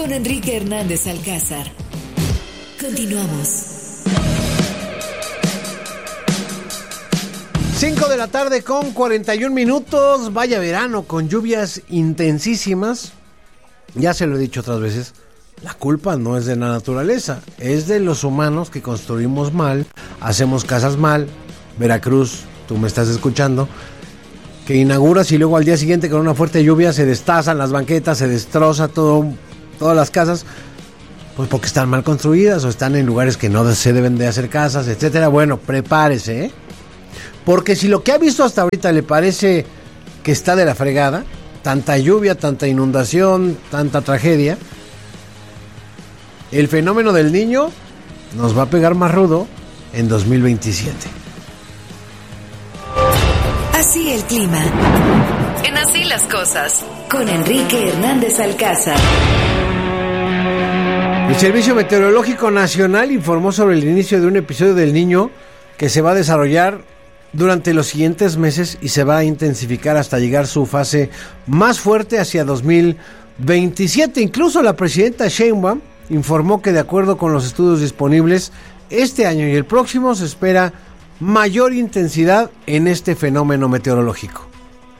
con Enrique Hernández Alcázar. Continuamos. 5 de la tarde con 41 minutos. Vaya verano con lluvias intensísimas. Ya se lo he dicho otras veces. La culpa no es de la naturaleza, es de los humanos que construimos mal, hacemos casas mal. Veracruz, tú me estás escuchando, que inauguras y luego al día siguiente con una fuerte lluvia se destazan las banquetas, se destroza todo, todas las casas, pues porque están mal construidas o están en lugares que no se deben de hacer casas, etcétera. Bueno, prepárese, porque si lo que ha visto hasta ahorita le parece que está de la fregada, tanta lluvia, tanta inundación, tanta tragedia, el fenómeno del Niño nos va a pegar más rudo en 2027. Así el clima. En Así las cosas. Con Enrique Hernández Alcázar. El Servicio Meteorológico Nacional informó sobre el inicio de un episodio del Niño que se va a desarrollar durante los siguientes meses y se va a intensificar hasta llegar su fase más fuerte hacia 2027. Incluso la presidenta Sheinbaum informó que de acuerdo con los estudios disponibles, este año y el próximo se espera mayor intensidad en este fenómeno meteorológico.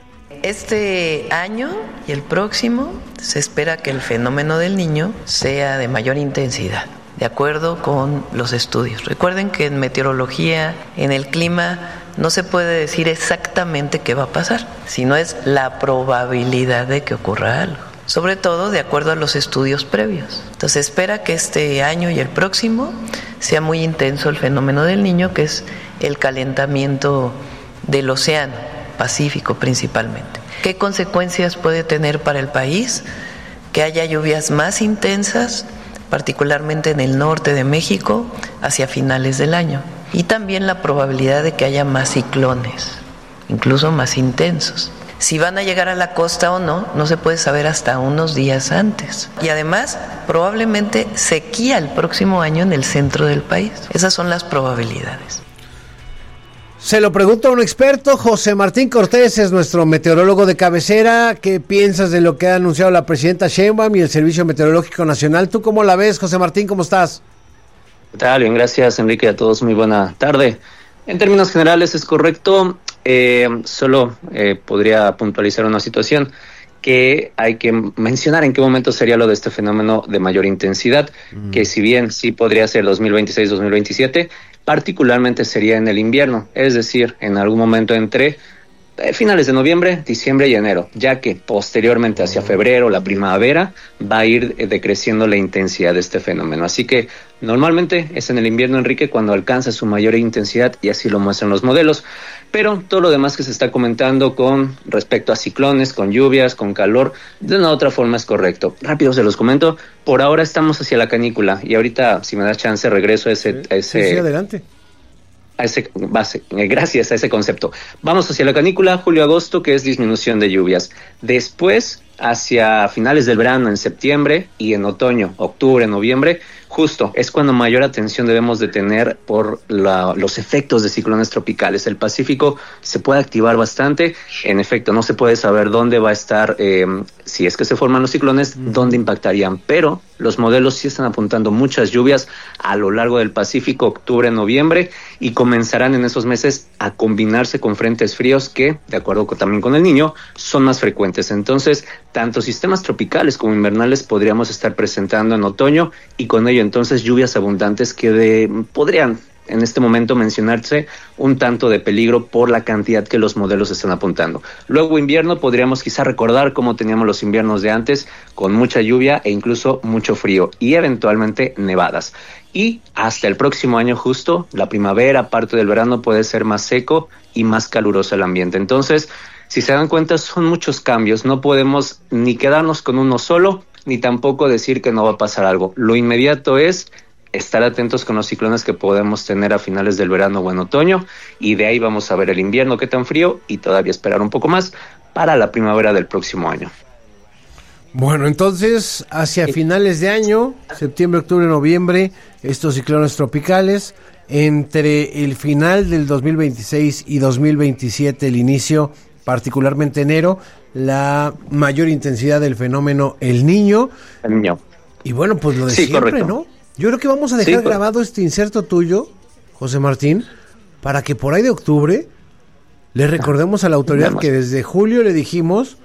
Este año y el próximo se espera que el fenómeno del Niño sea de mayor intensidad, de acuerdo con los estudios. Recuerden que en meteorología, en el clima, no se puede decir exactamente qué va a pasar, sino es la probabilidad de que ocurra algo, sobre todo de acuerdo a los estudios previos. Entonces espera que este año y el próximo sea muy intenso el fenómeno del Niño, que es el calentamiento del océano Pacífico principalmente. ¿Qué consecuencias puede tener para el país? Que haya lluvias más intensas, particularmente en el norte de México, hacia finales del año. Y también la probabilidad de que haya más ciclones, incluso más intensos. Si van a llegar a la costa o no, no se puede saber hasta unos días antes. Y además, probablemente sequía el próximo año en el centro del país. Esas son las probabilidades. Se lo pregunto a un experto. José Martín Cortés es nuestro meteorólogo de cabecera. ¿Qué piensas de lo que ha anunciado la presidenta Sheinbaum y el Servicio Meteorológico Nacional? ¿Tú cómo la ves, José Martín? ¿Cómo estás? ¿Qué tal? Bien, gracias, Enrique. A todos muy buena tarde. En términos generales es correcto. Solo podría puntualizar una situación que hay que mencionar en qué momento sería lo de este fenómeno de mayor intensidad, que si bien sí podría ser 2026-2027, particularmente sería en el invierno, es decir, en algún momento entre finales de noviembre, diciembre y enero, ya que posteriormente hacia febrero, la primavera, va a ir decreciendo la intensidad de este fenómeno. Así que normalmente es en el invierno, Enrique, cuando alcanza su mayor intensidad, y así lo muestran los modelos. Pero todo lo demás que se está comentando con respecto a ciclones, con lluvias, con calor, de una u otra forma es correcto. Rápido se los comento. Por ahora estamos hacia la canícula, y ahorita, si me das chance, regreso a ese Sí, adelante. Gracias a ese concepto. Vamos hacia la canícula, julio-agosto, que es disminución de lluvias. Después, hacia finales del verano, en septiembre, y en otoño, octubre, noviembre, justo es cuando mayor atención debemos de tener por los efectos de ciclones tropicales. El Pacífico se puede activar bastante. En efecto, no se puede saber dónde va a estar, si es que se forman los ciclones, dónde impactarían, pero los modelos sí están apuntando muchas lluvias a lo largo del Pacífico, octubre, noviembre, y comenzarán en esos meses a combinarse con frentes fríos que, de acuerdo también con el Niño, son más frecuentes. Entonces, tanto sistemas tropicales como invernales podríamos estar presentando en otoño, y con ello entonces lluvias abundantes que podrían en este momento mencionarse un tanto de peligro por la cantidad que los modelos están apuntando. Luego invierno, podríamos quizá recordar cómo teníamos los inviernos de antes, con mucha lluvia e incluso mucho frío y eventualmente nevadas. Y hasta el próximo año justo, la primavera, parte del verano, puede ser más seco y más caluroso el ambiente. Entonces, si se dan cuenta, son muchos cambios. No podemos ni quedarnos con uno solo, ni tampoco decir que no va a pasar algo. Lo inmediato es estar atentos con los ciclones que podemos tener a finales del verano o en otoño, y de ahí vamos a ver el invierno qué tan frío, y todavía esperar un poco más para la primavera del próximo año. Bueno, entonces hacia finales de año, septiembre, octubre, noviembre, estos ciclones tropicales. Entre el final del 2026 y 2027, el inicio, particularmente enero, la mayor intensidad del fenómeno El Niño. El Niño. Y bueno, pues lo de Sí, siempre, correcto. ¿no? Yo creo que vamos a dejar grabado este inserto tuyo, José Martín, para que por ahí de octubre le recordemos a la autoridad que desde julio le dijimos,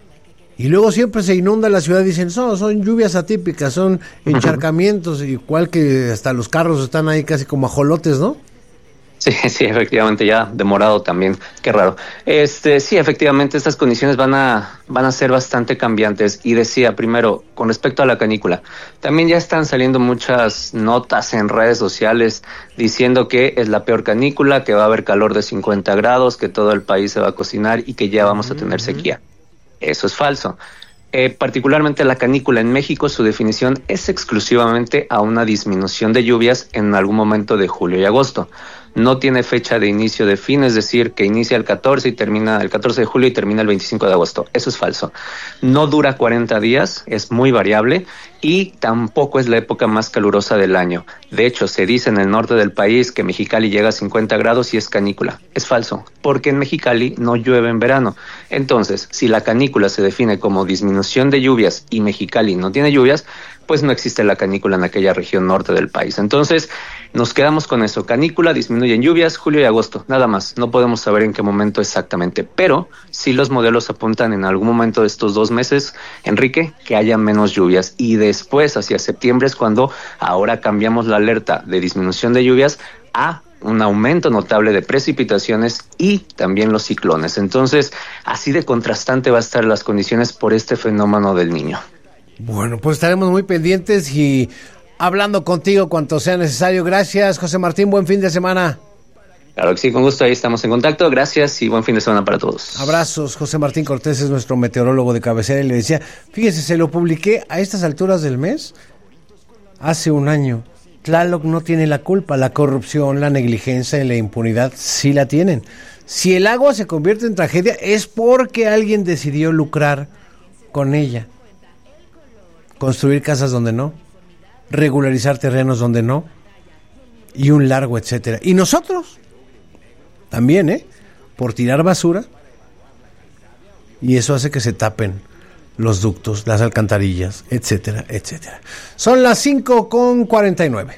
y luego siempre se inunda la ciudad, dicen, son lluvias atípicas, son encharcamientos, igual que hasta los carros están ahí casi como ajolotes, ¿no? Sí, efectivamente, ya demorado también, qué raro. Sí, efectivamente, estas condiciones van a ser bastante cambiantes. Y decía, primero, con respecto a la canícula, también ya están saliendo muchas notas en redes sociales diciendo que es la peor canícula, que va a haber calor de 50 grados, que todo el país se va a cocinar y que ya vamos a tener sequía. Eso es falso. Particularmente la canícula en México, su definición es exclusivamente a una disminución de lluvias en algún momento de julio y agosto. No tiene fecha de inicio de fin, es decir, que inicia el 14 y termina el 14 de julio y termina el 25 de agosto. Eso es falso. No dura 40 días, es muy variable y tampoco es la época más calurosa del año. De hecho, se dice en el norte del país que Mexicali llega a 50 grados y es canícula. Es falso, porque en Mexicali no llueve en verano. Entonces, si la canícula se define como disminución de lluvias y Mexicali no tiene lluvias, pues no existe la canícula en aquella región norte del país. Entonces, nos quedamos con eso. Canícula, disminuyen lluvias, julio y agosto, nada más. No podemos saber en qué momento exactamente, pero sí los modelos apuntan en algún momento de estos 2 meses, Enrique, que haya menos lluvias. Y después, hacia septiembre, es cuando ahora cambiamos la alerta de disminución de lluvias a un aumento notable de precipitaciones y también los ciclones. Entonces, así de contrastante va a estar las condiciones por este fenómeno del Niño. Bueno, pues estaremos muy pendientes y hablando contigo cuanto sea necesario. Gracias, José Martín, buen fin de semana. Claro que sí, con gusto, ahí estamos en contacto. Gracias y buen fin de semana para todos. Abrazos. José Martín Cortés es nuestro meteorólogo de cabecera y le decía, fíjese, se lo publiqué a estas alturas del mes, hace un año. Tlaloc no tiene la culpa, la corrupción, la negligencia y la impunidad sí la tienen. Si el agua se convierte en tragedia es porque alguien decidió lucrar con ella. Construir casas donde no, regularizar terrenos donde no, y un largo etcétera. Y nosotros también, por tirar basura, y eso hace que se tapen los ductos, las alcantarillas, etcétera, etcétera. Son las 5:49.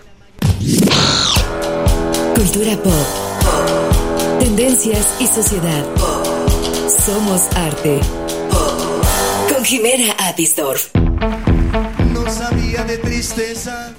Cultura pop, tendencias y sociedad. Somos arte. Con Jimena Atisdorf. Sabía de tristeza.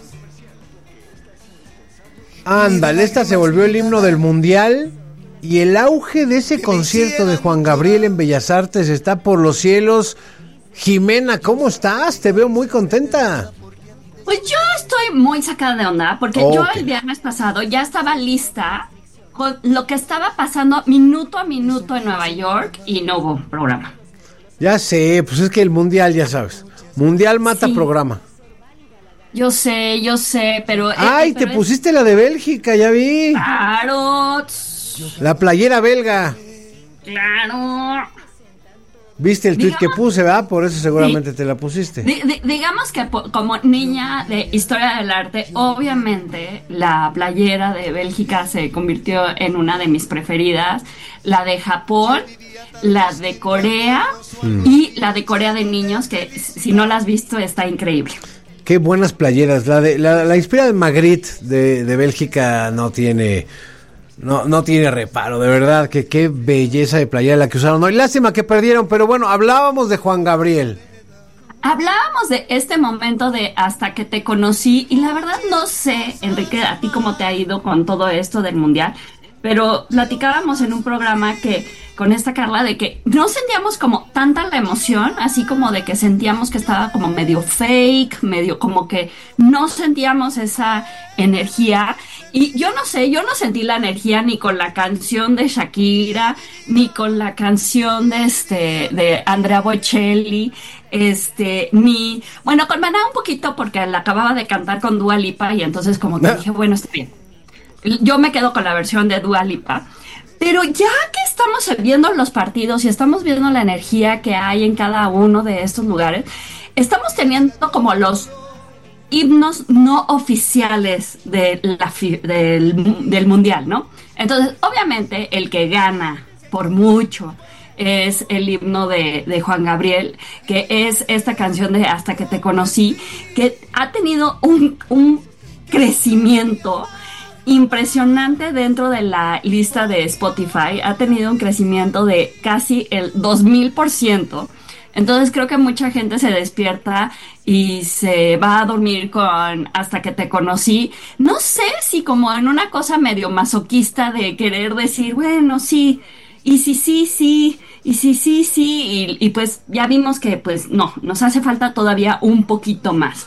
Ándale, esta se volvió el himno del mundial y el auge de ese concierto de Juan Gabriel en Bellas Artes está por los cielos. Jimena, ¿cómo estás? Te veo muy contenta. Pues yo estoy muy sacada de onda porque yo el viernes pasado ya estaba lista con lo que estaba pasando minuto a minuto en Nueva York y no hubo programa. Ya sé, pues es que el mundial, ya sabes. Mundial mata programa. Yo sé, pero... ¡Ay, te pusiste la de Bélgica, ya vi! ¡Claro! La playera belga. ¡Claro! ¿Viste el tweet que puse, verdad? Por eso seguramente te la pusiste. Digamos que como niña de historia del arte, obviamente la playera de Bélgica se convirtió en una de mis preferidas. La de Japón, la de Corea y la de Corea de niños, que si no la has visto está increíble. Qué buenas playeras. La inspirada de Magritte de Bélgica no tiene reparo, de verdad, que qué belleza de playera la que usaron hoy. Lástima que perdieron, pero bueno, hablábamos de Juan Gabriel. Hablábamos de este momento de hasta que te conocí y la verdad no sé, Enrique, a ti cómo te ha ido con todo esto del mundial, pero platicábamos en un programa con esta Carla de que no sentíamos como tanta la emoción, así como de que sentíamos que estaba como medio fake, medio como que no sentíamos esa energía. Y yo no sentí la energía ni con la canción de Shakira, ni con la canción de Andrea Bocelli, con Maná un poquito porque la acababa de cantar con Dua Lipa y entonces como que dije, bueno, está bien. Yo me quedo con la versión de Dua Lipa. Pero ya que estamos viendo los partidos y estamos viendo la energía que hay en cada uno de estos lugares, estamos teniendo como los himnos no oficiales del mundial, ¿no? Entonces, obviamente, el que gana por mucho es el himno de Juan Gabriel, que es esta canción de Hasta que te conocí, que ha tenido un crecimiento impresionante dentro de la lista de Spotify. Ha tenido un crecimiento de casi el 2000%. Entonces creo que mucha gente se despierta y se va a dormir con Hasta que te conocí. No sé si como en una cosa medio masoquista de querer decir, bueno, sí, y sí, y pues ya vimos que pues no, nos hace falta todavía un poquito más.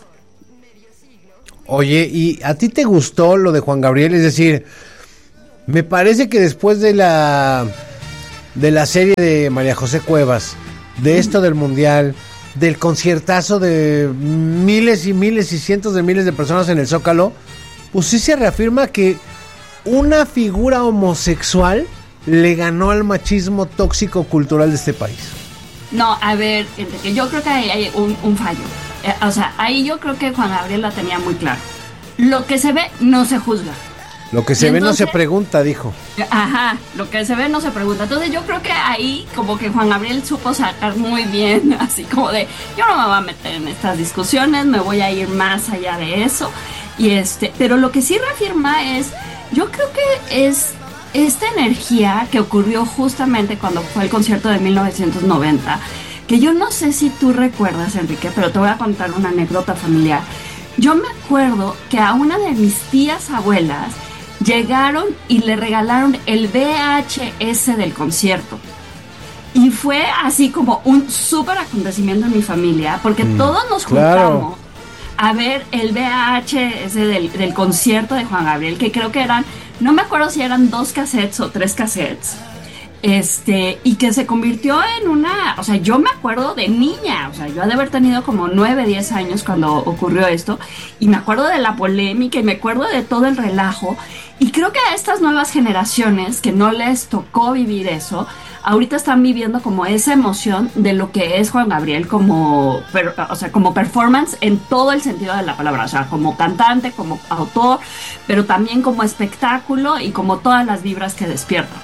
Oye, ¿y a ti te gustó lo de Juan Gabriel? Es decir, me parece que después de la serie de María José Cuevas, de esto del Mundial, del conciertazo de miles y miles y cientos de miles de personas en el Zócalo, pues sí se reafirma que una figura homosexual le ganó al machismo tóxico cultural de este país. No, a ver, Enrique, yo creo que ahí hay un fallo. O sea, ahí yo creo que Juan Gabriel la tenía muy claro. Lo que se ve no se juzga. Lo que se ve no se pregunta, dijo. Ajá, lo que se ve no se pregunta. Entonces yo creo que ahí como que Juan Gabriel supo sacar muy bien, así como de, yo no me voy a meter en estas discusiones, me voy a ir más allá de eso. Pero lo que sí reafirma es, yo creo que es esta energía que ocurrió justamente cuando fue el concierto de 1990, que yo no sé si tú recuerdas, Enrique, pero te voy a contar una anécdota familiar. Yo me acuerdo que a una de mis tías abuelas llegaron y le regalaron el VHS del concierto. Y fue así como un súper acontecimiento en mi familia, porque todos nos juntamos a ver el VHS del concierto de Juan Gabriel, que creo que eran, no me acuerdo si eran 2 cassettes o 3 cassettes. Y que se convirtió en una, o sea, yo me acuerdo de niña, o sea, yo he de haber tenido como 9, 10 años cuando ocurrió esto, y me acuerdo de la polémica y me acuerdo de todo el relajo, y creo que a estas nuevas generaciones que no les tocó vivir eso, ahorita están viviendo como esa emoción de lo que es Juan Gabriel como performance en todo el sentido de la palabra, o sea, como cantante, como autor, pero también como espectáculo y como todas las vibras que despierta.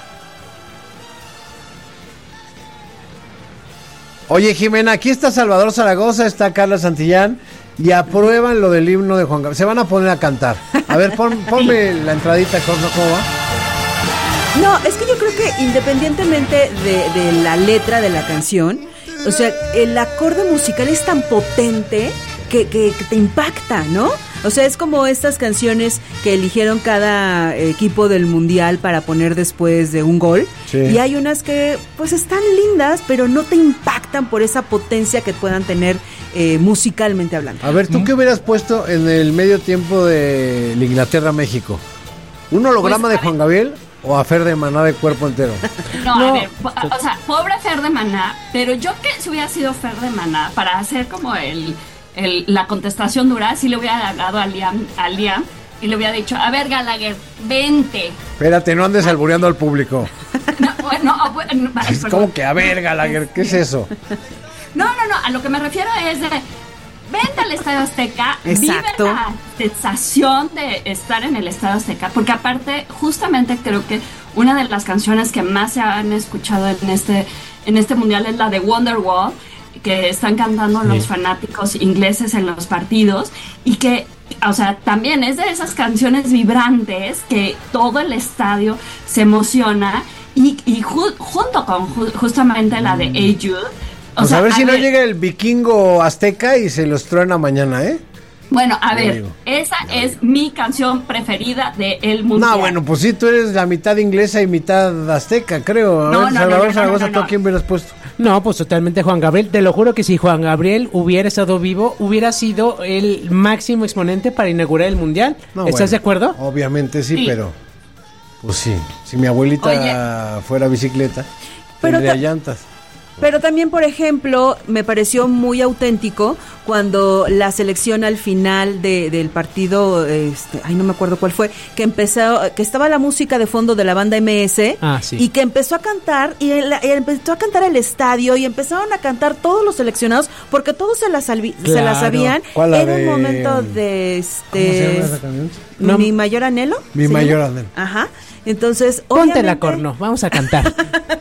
Oye, Jimena, aquí está Salvador Zaragoza, está Carla Santillán y aprueban lo del himno de Juan Gabriel. Se van a poner a cantar. A ver, ponme la entradita, ¿cómo va? No, es que yo creo que independientemente de la letra de la canción, o sea, el acorde musical es tan potente que te impacta, ¿no? O sea, es como estas canciones que eligieron cada equipo del mundial para poner después de un gol. Sí. Y hay unas que pues están lindas, pero no te impactan por esa potencia que puedan tener musicalmente hablando. A ver, ¿tú qué hubieras puesto en el medio tiempo de Inglaterra-México? ¿Un holograma pues, de Juan Gabriel o a Fer de Maná de cuerpo entero? No, a ver, o sea, pobre Fer de Maná, pero yo que si hubiera sido Fer de Maná para hacer como la contestación dura, sí le hubiera hablado a Liam y le hubiera dicho, a ver, Gallagher, vente. Espérate, no andes albureando al público. Bueno, es como que, a ver, Gallagher, ¿qué es eso? No, a lo que me refiero es de, vente al Estadio Azteca, exacto, vive la sensación de estar en el Estadio Azteca, porque aparte, justamente creo que una de las canciones que más se han escuchado en este mundial es la de Wonderwall, que están cantando los fanáticos ingleses en los partidos y que, o sea, también es de esas canciones vibrantes que todo el estadio se emociona junto con justamente la de Hey Jude. Pues a ver si no llega el vikingo azteca y se los truena mañana, ¿eh? Bueno, a ver, esa es mi canción preferida de El Mundial. No, bueno, pues sí, tú eres la mitad inglesa y mitad azteca, creo. A ver, Salvador Zaragoza, ¿tú a quién hubieras puesto? No, pues totalmente Juan Gabriel. Te lo juro que si Juan Gabriel hubiera estado vivo, hubiera sido el máximo exponente para inaugurar el Mundial. No, ¿estás de acuerdo? Obviamente sí, pero... Pues sí, si mi abuelita fuera bicicleta, tendría llantas. Pero también, por ejemplo, me pareció muy auténtico cuando la selección al final del partido, no me acuerdo cuál fue, que estaba la música de fondo de la banda MS, y que empezó a cantar, y empezó a cantar el estadio, y empezaron a cantar todos los seleccionados, porque todos se la sabían. Era un momento de ¿cómo se llama esa canción? Mi mayor anhelo. Mi mayor anhelo. Ajá. Entonces, ponte la corno, vamos a cantar.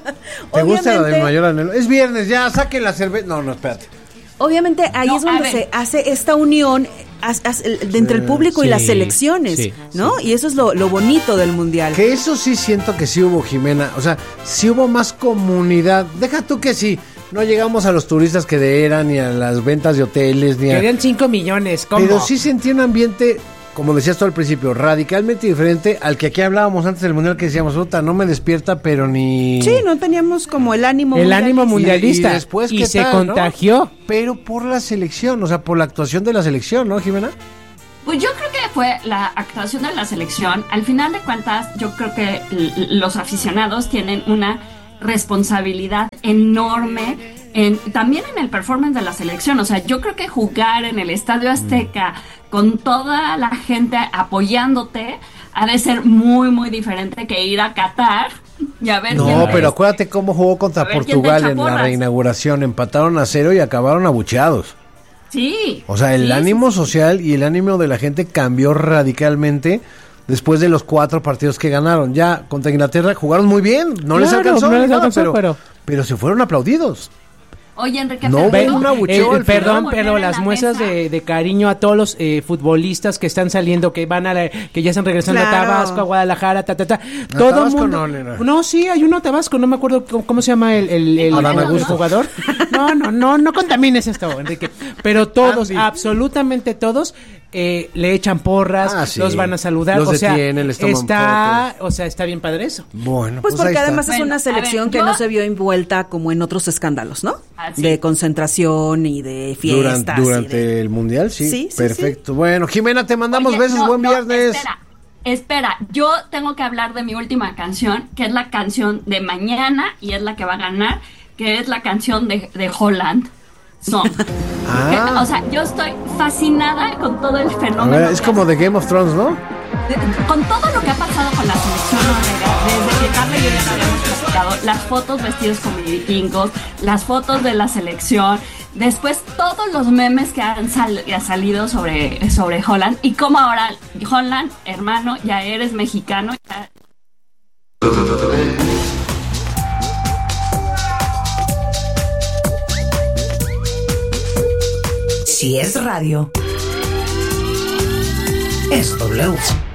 ¿Te gusta la del mayor anhelo? Es viernes, ya, saquen la cerveza. No, espérate. Obviamente ahí es donde se hace esta unión de entre el público y las selecciones, ¿no? Y eso es lo bonito del Mundial. Que eso sí siento que sí hubo, Jimena. O sea, sí hubo más comunidad. Deja tú que sí. No llegamos a los turistas que eran, ni a las ventas de hoteles, ni a... Querían 5 millones, ¿cómo? Pero sí sentí un ambiente, como decías tú al principio, radicalmente diferente al que aquí hablábamos antes del Mundial, que decíamos, puta, no me despierta, pero ni... Sí, no teníamos como el ánimo mundialista. Y después, y se contagió. ¿No? Pero por la selección, o sea, por la actuación de la selección, ¿no, Jimena? Pues yo creo que fue la actuación de la selección. Al final de cuentas, yo creo que los aficionados tienen una responsabilidad enorme también en el performance de la selección. O sea, yo creo que jugar en el Estadio Azteca con toda la gente apoyándote ha de ser muy, muy diferente que ir a Qatar y a ver pero acuérdate cómo jugó contra Portugal en la reinauguración. Empataron a 0 y acabaron abucheados. Sí. O sea, el ánimo social y el ánimo de la gente cambió radicalmente después de los 4 partidos que ganaron. Ya contra Inglaterra jugaron muy bien, no les alcanzó, pero se fueron aplaudidos. Oye, Enrique, perdón, pero las muestras de cariño a todos los futbolistas que están saliendo, que ya están regresando a Tabasco, a Guadalajara, todo el mundo. No, sí, hay uno a Tabasco, no me acuerdo cómo se llama el jugador. No contamines esto, Enrique. Pero todos, absolutamente todos, le echan porras, los van a saludar, los detienen, les toman fotos. Está bien padre eso. Bueno, pues porque además es una selección que no se vio envuelta como en otros escándalos, ¿no? De concentración y de fiestas. Durante el Mundial, sí, perfecto. Sí. Bueno, Jimena, te mandamos besos, buen viernes. Espera, yo tengo que hablar de mi última canción, que es la canción de mañana y es la que va a ganar, que es la canción de Holland. O sea, yo estoy fascinada con todo el fenómeno. A ver, es como de Game of Thrones, ¿no? Con todo lo que ha pasado con la selección noruega, desde que Carla y yo ya habíamos platicado, las fotos vestidos como vikingos, las fotos de la selección, después todos los memes que han salido sobre Holland, y como ahora, Holland, hermano, ya eres mexicano. Si es radio, es W.